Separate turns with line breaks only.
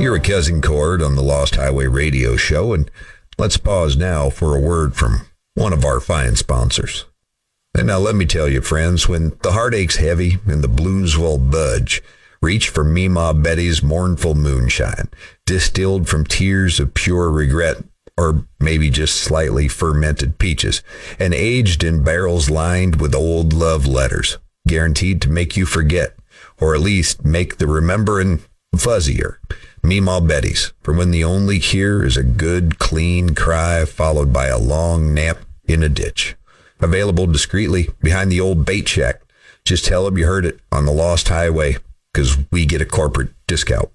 You're with Cousin Cord on the Lost Highway Radio Show, and let's pause now for a word from one of our fine sponsors. And now let me tell you, friends, when the heartache's heavy and the blues will budge, reach for Meemaw Betty's mournful moonshine, distilled from tears of pure regret, or maybe just slightly fermented peaches, and aged in barrels lined with old love letters, guaranteed to make you forget, or at least make the remembering fuzzier. Meemaw Betty's, for when the only cure is a good, clean cry followed by a long nap in a ditch. Available discreetly behind the old bait shack. Just tell them you heard it on the Lost Highway, because we get a corporate discount.